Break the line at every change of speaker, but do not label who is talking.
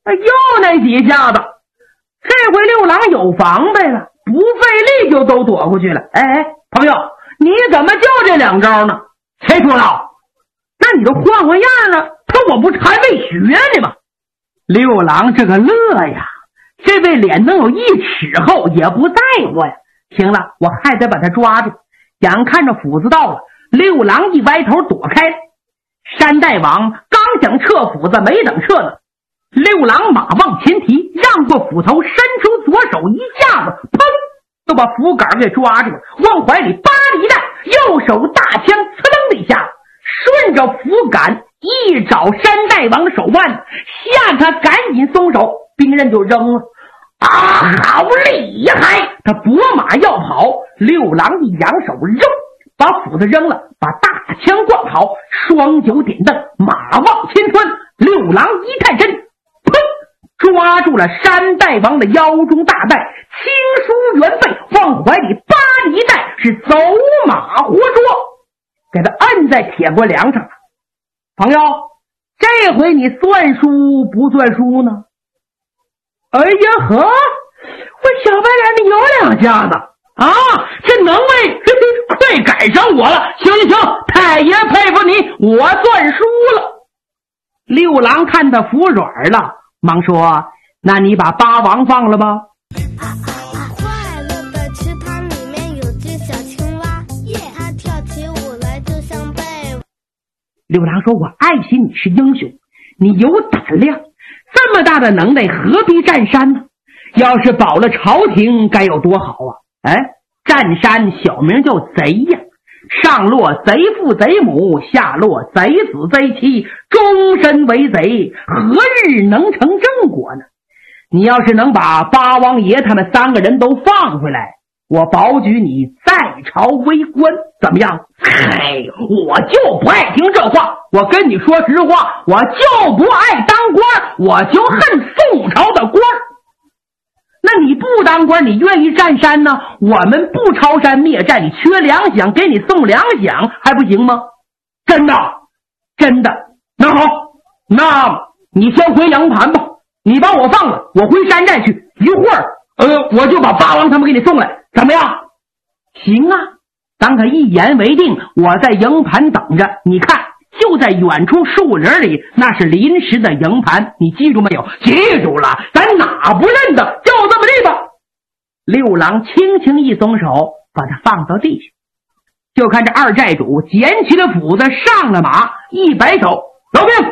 又那几下子，这回六郎有防备了，不费力就都躲过去了。哎，朋友，你怎么就这两招呢？谁说的？那你就换换样呢？可我不是还未学呢吗？六郎这个乐呀，这位脸能有1尺厚也不在乎呀。行了，我还得把他抓住。眼看着斧子到了，六郎一歪头躲开。山大王刚想撤斧子，没等撤呢，六郎马往前提，让过斧头，伸出左手一下子，砰，就把斧杆给抓住了，往怀里扒了一带，右手大枪呲楞的一下，顺着斧杆一找山大王的手腕，吓他赶紧松手，兵刃就扔了。啊，好厉害！他拨马要跑，六郎一扬手，扔，把斧子扔了，把大枪挂好，双脚点蹬，马往前窜。六郎一探身，砰，抓住了山大王的腰中大带，轻舒圆背，往怀里扒了一带，是走马活捉，给他摁在铁锅梁上了。朋友，这回你算输不算输呢？哎呀呵，我小白脸你有两下子啊，这能为快赶上我了。行行行，太爷佩服你，我算输了。六郎看他服软了，忙说，那你把八王放了吧。
快乐的池塘里面有只小青蛙，它跳起舞来就像被。
六郎说，我爱惜你是英雄，你有胆量，这么大的能耐何必占山呢？要是保了朝廷该有多好啊！哎，占山小名叫贼呀，上落贼父贼母，下落贼子贼妻，终身为贼，何日能成正果呢？你要是能把八王爷他们3个人都放回来，我保举你在朝为官，怎么样？嘿，我就不爱听这话，我跟你说实话，我就不爱当官，我就恨宋朝的官。那你不当官，你愿意占山呢？我们不抄山灭寨，你缺粮饷，给你送粮饷还不行吗？真的，真的。那好，那你先回营盘吧，你把我放了，我回山寨去，一会儿我就把八王他们给你送来，怎么样？行啊。当他一言为定，我在营盘等着，你看就在远处树林里，那是临时的营盘，你记住没有？记住了，咱哪不认得，就这么地吧。六郎轻轻一松手，把他放到地下，就看这二寨主捡起了斧子，上了马，一摆手，老兵